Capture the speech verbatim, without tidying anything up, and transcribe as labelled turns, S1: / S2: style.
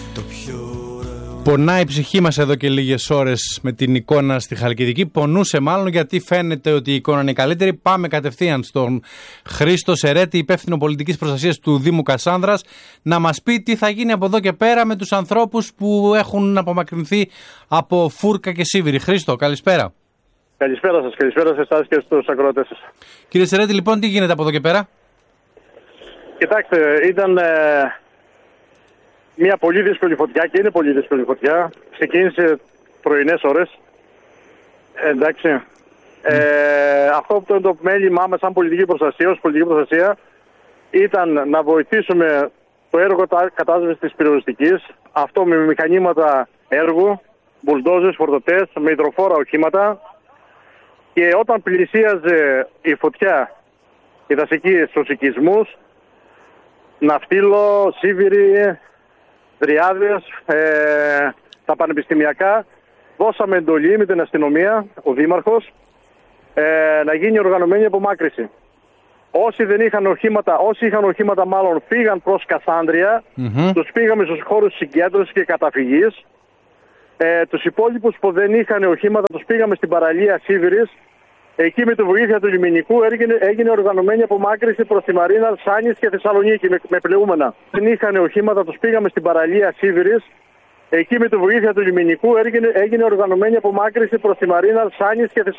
S1: Πονάει η ψυχή μας εδώ και λίγες ώρες με την εικόνα στη Χαλκιδική. Πονούσε μάλλον γιατί φαίνεται ότι η εικόνα είναι καλύτερη. Πάμε κατευθείαν στον Χρήστο Σερέτη, υπεύθυνο πολιτικής προστασίας του Δήμου Κασάνδρας, να μας πει τι θα γίνει από εδώ και πέρα με τους ανθρώπους που έχουν απομακρυνθεί από Φούρκα και Σίβηρη. Χρήστο, καλησπέρα.
S2: Καλησπέρα σας, καλησπέρα σε εσάς και στους ακροατές σας.
S1: Κύριε Σερέτη, λοιπόν, τι γίνεται από εδώ και πέρα?
S2: Κοιτάξτε, ήταν ε, μια πολύ δύσκολη φωτιά και είναι πολύ δύσκολη φωτιά. Ξεκίνησε πρωινές ώρες. Ε, εντάξει. Ε, αυτό που το, το μέλημά μας σαν πολιτική προστασία, ως πολιτική προστασία, ήταν να βοηθήσουμε το έργο κατάσβεσης της πυροσβεστικής. Αυτό με μηχανήματα έργου, μπουλντόζες, φορτωτές, με υδροφόρα οχήματα. Και όταν πλησίαζε η φωτιά, η δασική στους οικισμούς, Ναυτίλο, Σίβηρη, Δριάδες, ε, τα πανεπιστημιακά, δώσαμε εντολή με την αστυνομία, ο Δήμαρχος, ε, να γίνει οργανωμένη απομάκρυση. Όσοι δεν είχαν οχήματα, όσοι είχαν οχήματα μάλλον φύγαν προς Κασάνδρεια, mm-hmm. τους πήγαμε στους χώρους συγκέντρωσης και καταφυγής. Ε, τους υπόλοιπους που δεν είχαν οχήματα τους πήγαμε στην παραλία Σίβηρης. Εκεί με τη βοήθεια του λιμενικού έγινε, έγινε οργανωμένη απομάκρυση προς τη Μαρίνα, Σάνης και Θεσσαλονίκη με, με πλεούμενα. Δεν είχαν οχήματα, τους πήγαμε στην παραλία Σίβηρης. Εκεί με τη βοήθεια του λιμενικού έγινε, έγινε οργανωμένη απομάκρυση προς τη Μαρίνα, Σάνης και Θεσσαλονίκη.